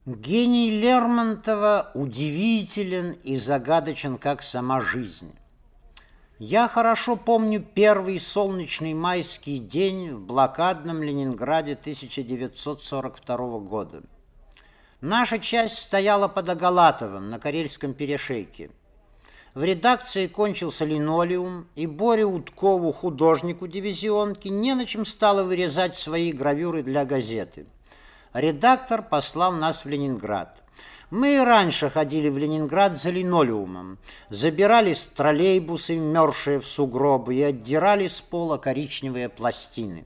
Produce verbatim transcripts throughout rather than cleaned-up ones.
Гений Лермонтова удивителен и загадочен, как сама жизнь. Я хорошо помню первый солнечный майский день в блокадном Ленинграде тысяча девятьсот сорок второго года. Наша часть стояла под Агалатовым на Карельском перешейке. В редакции кончился линолеум, и Боре Уткову, художнику дивизионки, не на чем стало вырезать свои гравюры для газеты. Редактор послал нас в Ленинград. Мы и раньше ходили в Ленинград за линолеумом, забирали с троллейбусы, вмерзшие в сугробы, и отдирали с пола коричневые пластины.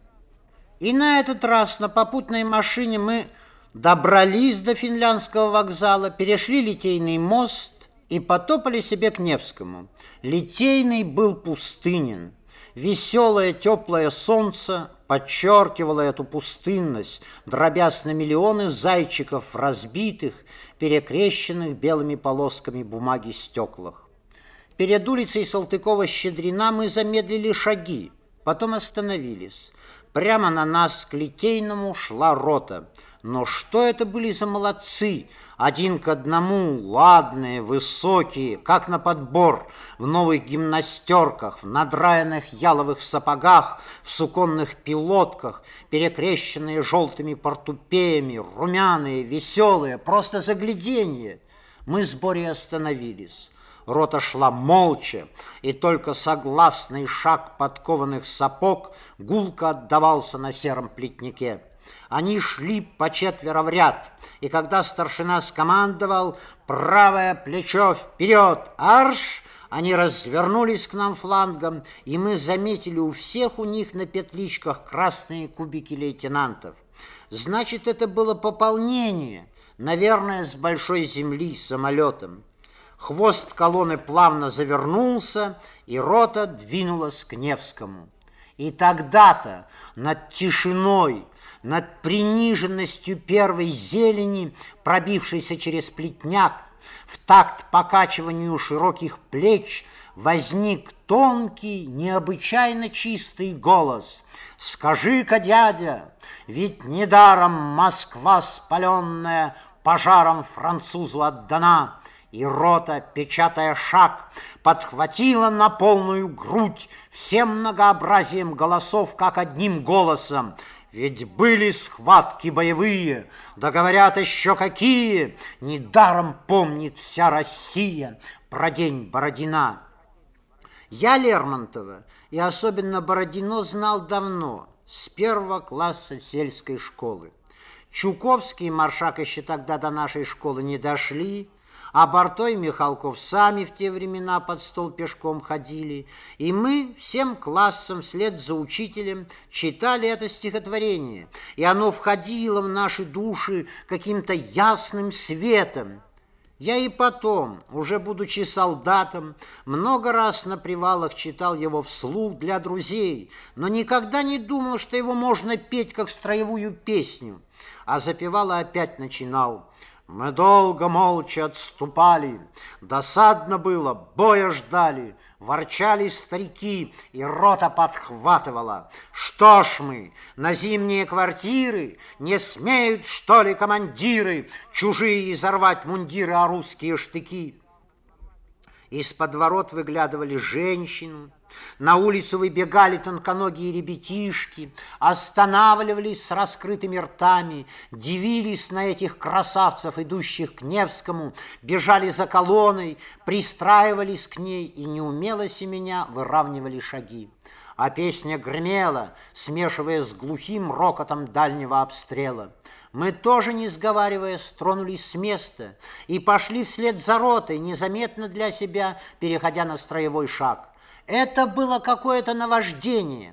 И на этот раз на попутной машине мы добрались до Финляндского вокзала, перешли Литейный мост и потопали себе к Невскому. Литейный был пустынен. Веселое теплое солнце подчеркивало эту пустынность, дробясь на миллионы зайчиков, разбитых, перекрещенных белыми полосками бумаги стеклах. Перед улицей Салтыкова-Щедрина мы замедлили шаги, потом остановились. Прямо на нас к Литейному шла рота. Но что это были за молодцы? Один к одному, ладные, высокие, как на подбор, в новых гимнастерках, в надраенных яловых сапогах, в суконных пилотках, перекрещенные желтыми портупеями, румяные, веселые, просто загляденье. Мы с Борей остановились. Рота шла молча, и только согласный шаг подкованных сапог гулко отдавался на сером плетнике. Они шли по четверо в ряд, и когда старшина скомандовал «правое плечо вперед, арш!», они развернулись к нам флангом, и мы заметили у всех у них на петличках красные кубики лейтенантов. Значит, это было пополнение, наверное, с большой земли самолетом. Хвост колонны плавно завернулся, и рота двинулась к Невскому. И тогда-то над тишиной, над приниженностью первой зелени, пробившейся через плетняк, в такт покачиванию широких плеч, возник тонкий, необычайно чистый голос. «Скажи-ка, дядя, ведь недаром Москва спаленная пожаром французу отдана». И рота, печатая шаг, подхватила на полную грудь всем многообразием голосов, как одним голосом. Ведь были схватки боевые, да говорят еще какие, недаром помнит вся Россия про день Бородина. Я Лермонтова, и особенно Бородино, знал давно, с первого класса сельской школы. Чуковский и Маршак еще тогда до нашей школы не дошли, а Барто и Михалков сами в те времена под стол пешком ходили, и мы всем классом вслед за учителем читали это стихотворение, и оно входило в наши души каким-то ясным светом. Я и потом, уже будучи солдатом, много раз на привалах читал его вслух для друзей, но никогда не думал, что его можно петь как строевую песню, а запевал и опять начинал. Мы долго молча отступали, досадно было, боя ждали, ворчали старики, и рота подхватывала. Что ж мы, на зимние квартиры, не смеют, что ли, командиры чужие изорвать мундиры, а русские штыки? Из-под ворот выглядывали женщины, на улицу выбегали тонконогие ребятишки, останавливались с раскрытыми ртами, дивились на этих красавцев, идущих к Невскому, бежали за колонной, пристраивались к ней и неумело семеня выравнивали шаги. А песня гремела, смешиваясь с глухим рокотом дальнего обстрела. Мы тоже, не сговариваясь, тронулись с места и пошли вслед за ротой, незаметно для себя, переходя на строевой шаг. Это было какое-то наваждение.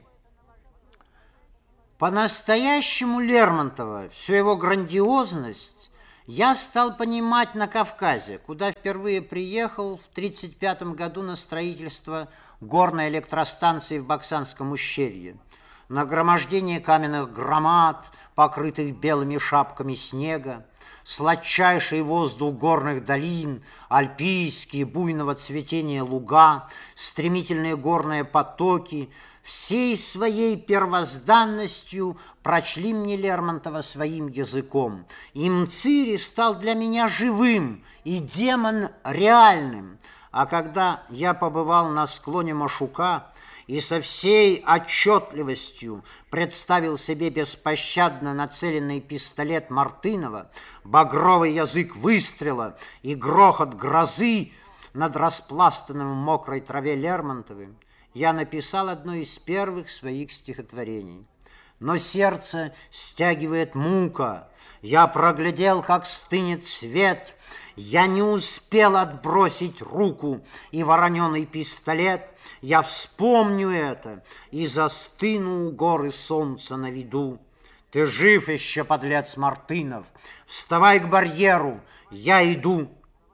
По-настоящему Лермонтова, всю его грандиозность, я стал понимать на Кавказе, куда впервые приехал в тридцать пятом году на строительство горной электростанции в Баксанском ущелье. нагромождение каменных громад, покрытых белыми шапками снега, сладчайший воздух горных долин, альпийские буйного цветения луга, стремительные горные потоки, всей своей первозданностью прочли мне Лермонтова своим языком. И Мцири стал для меня живым, и демон реальным. А когда я побывал на склоне Машука и со всей отчетливостью представил себе беспощадно нацеленный пистолет Мартынова, багровый язык выстрела и грохот грозы над распластанным в мокрой траве Лермонтовым, я написал одно из первых своих стихотворений. Но сердце стягивает мука, я проглядел, как стынет свет, я не успел отбросить руку и вороненый пистолет, я вспомню это и застыну у горы солнца на виду. Ты жив еще, подлец Мартынов, вставай к барьеру, я иду.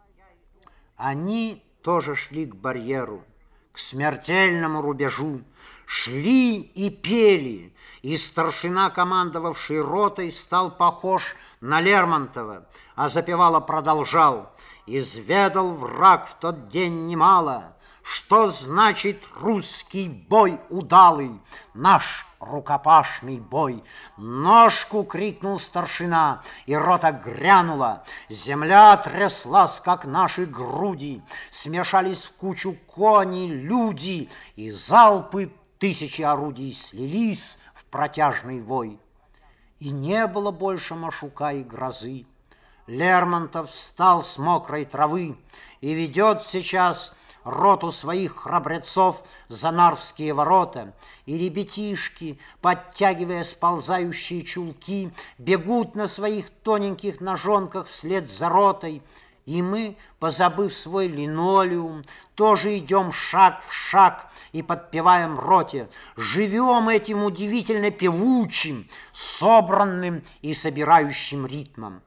Они тоже шли к барьеру, к смертельному рубежу, шли и пели, и старшина, командовавший ротой, стал похож на Лермонтова, а запевало продолжал: «Изведал враг в тот день немало, что значит русский бой удалый, наш рукопашный бой». «Ножку!» — крикнул старшина, и рота грянула. Земля тряслась, как наши груди, смешались в кучу кони, люди, и залпы тысячи орудий слились в протяжный вой. И не было больше Машука и грозы. Лермонтов встал с мокрой травы и ведет сейчас роту своих храбрецов за Нарвские ворота, и ребятишки, подтягивая сползающие чулки, бегут на своих тоненьких ножонках вслед за ротой, и мы, позабыв свой линолеум, тоже идем шаг в шаг и подпеваем роте, живем этим удивительно певучим, собранным и собирающим ритмом.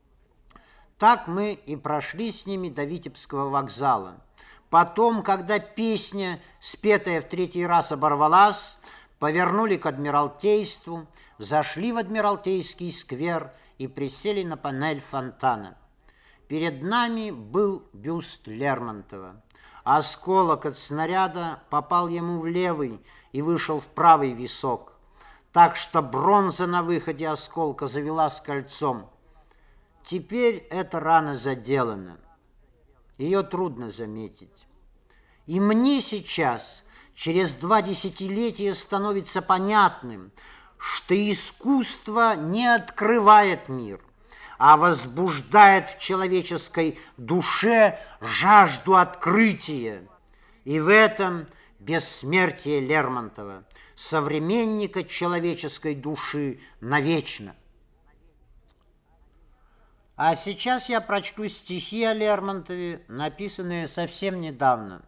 Так мы и прошли с ними до Витебского вокзала. Потом, когда песня, спетая в третий раз, оборвалась, повернули к Адмиралтейству, зашли в Адмиралтейский сквер и присели на панель фонтана. Перед нами был бюст Лермонтова. Осколок от снаряда попал ему в левый и вышел в правый висок, так что бронза на выходе осколка завелась кольцом. Теперь эта рана заделана. Ее трудно заметить. И мне сейчас, через два десятилетия, становится понятным, что искусство не открывает мир, а возбуждает в человеческой душе жажду открытия. И в этом бессмертие Лермонтова, современника человеческой души, навечно. А сейчас я прочту стихи о Лермонтове, написанные совсем недавно.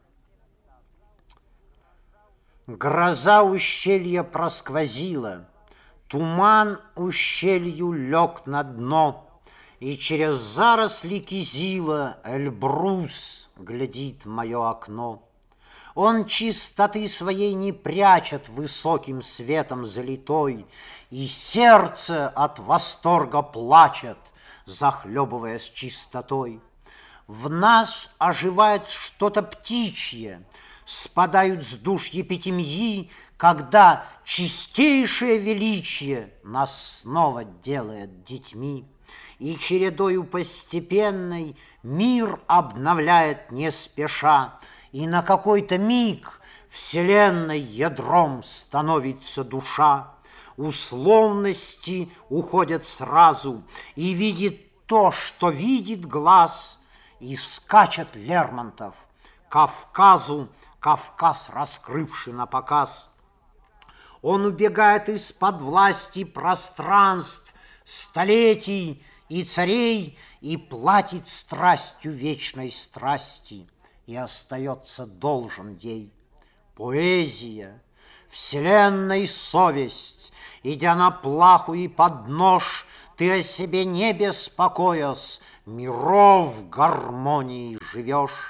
Гроза ущелья просквозила, туман ущелью лег на дно, и через заросли кизила Эльбрус глядит в мое окно. Он чистоты своей не прячет высоким светом залитой, и сердце от восторга плачет, захлебываясь чистотой. В нас оживает что-то птичье, спадают с душ епитемьи, когда чистейшее величие нас снова делает детьми. И чередою постепенной мир обновляет не спеша, и на какой-то миг вселенной ядром становится душа. Условности уходят сразу, и видит то, что видит глаз, и скачет Лермонтов Кавказу, Кавказ раскрывший на показ. Он убегает из-под власти пространств, столетий и царей, и платит страстью вечной страсти, и остается должен ей. Поэзия, вселенной совесть, идя на плаху и под нож, ты о себе не беспокоясь, миров в гармонии живешь.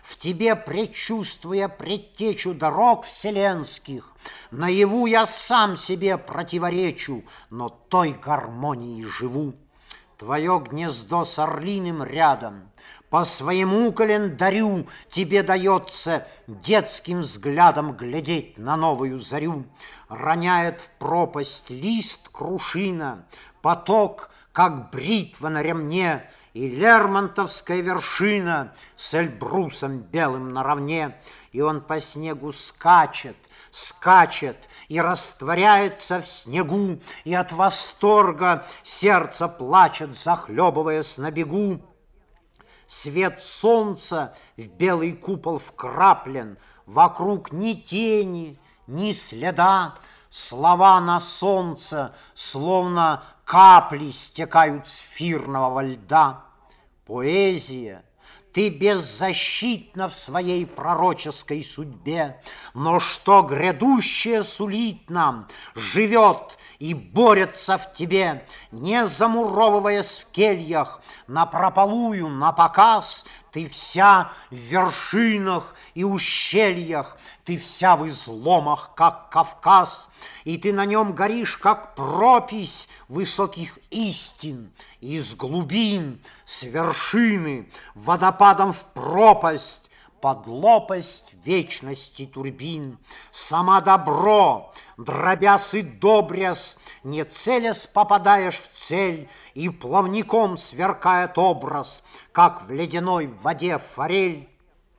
в тебе предчувствуя предтечу дорог вселенских, наяву я сам себе противоречу, но той гармонией живу. Твое гнездо с орлиным рядом по своему календарю тебе дается детским взглядом глядеть на новую зарю. Роняет в пропасть лист крушина, поток, как бритва на ремне, и Лермонтовская вершина с Эльбрусом белым наравне. И он по снегу скачет, скачет и растворяется в снегу, и от восторга сердце плачет, захлебываясь на бегу. Свет солнца в белый купол вкраплен, вокруг ни тени, ни следа. Слова на солнце, словно капли, стекают с фирнового льда. Поэзия, ты беззащитна в своей пророческой судьбе, но что грядущее сулит нам, живет и борется в тебе, не замуровываясь в кельях, напропалую, напоказ. Ты вся в вершинах и ущельях, ты вся в изломах, как Кавказ, и ты на нем горишь, как пропись высоких истин. Из глубин, с вершины, водопадом в пропасть, под лопасть вечности турбин. Сама добро, дробясь и добрясь, не целясь попадаешь в цель, и плавником сверкает образ, как в ледяной воде форель.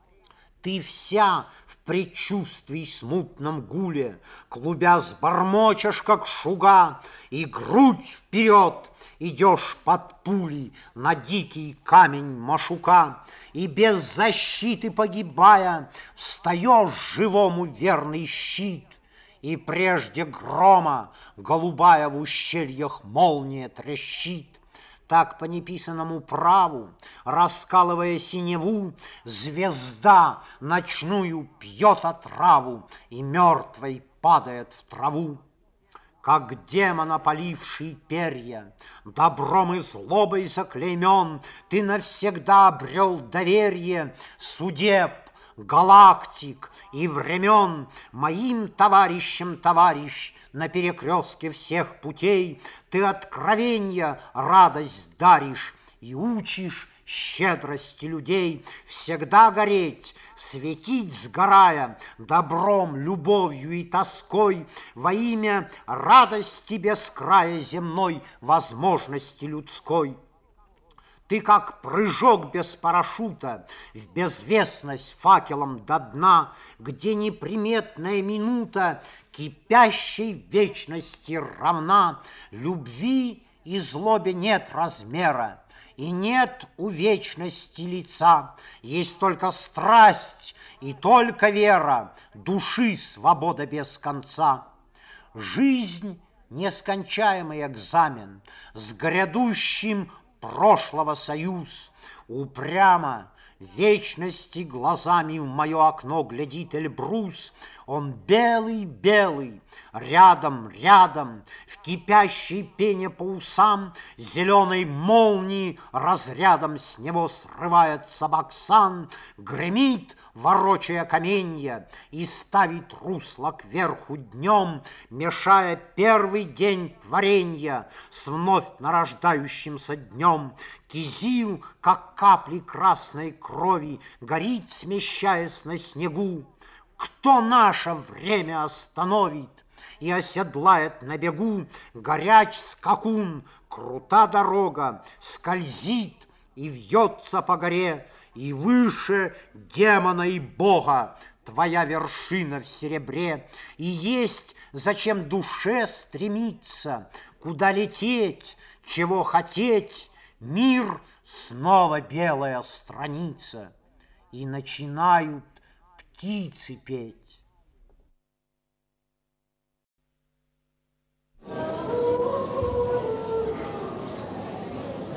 Ты вся в предчувствии смутном гуле, клубясь бормочешь, как шуга, и грудь вперед идешь под пулей на дикий камень Машука, и без защиты погибая встаешь живому верный щит, и прежде грома голубая в ущельях молния трещит. Так по неписанному праву, раскалывая синеву, звезда ночную пьет отраву и мертвой падает в траву. Как демон, опаливший перья, добром и злобой заклеймен, ты навсегда обрел доверие судеб, галактик и времен. Моим товарищем товарищ на перекрестке всех путей, ты откровенья радость даришь и учишь щедрости людей всегда гореть, светить сгорая добром, любовью и тоской во имя радости без края земной, возможности людской. Ты, как прыжок без парашюта в безвестность факелом до дна, где неприметная минута кипящей вечности равна. Любви и злобе нет размера, и нет у вечности лица. Есть только страсть и только вера, души свобода без конца. Жизнь — нескончаемый экзамен, с грядущим прошлого союз. Упрямо вечности глазами в мое окно глядит Эльбрус. Он белый-белый, рядом, рядом, в кипящей пене по усам, зеленой молнии разрядом с него срывается баксан, гремит, ворочая каменья, и ставит русло кверху днем, мешая первый день творенья с вновь нарождающимся днем. Кизил, как капли красной крови, горит, смещаясь на снегу. Кто наше время остановит и оседлает на бегу? Горяч скакун, крута дорога, скользит и вьется по горе, и выше демона и бога твоя вершина в серебре. И есть зачем душе стремиться, куда лететь, чего хотеть. Мир снова белая страница, и начинают птицы петь.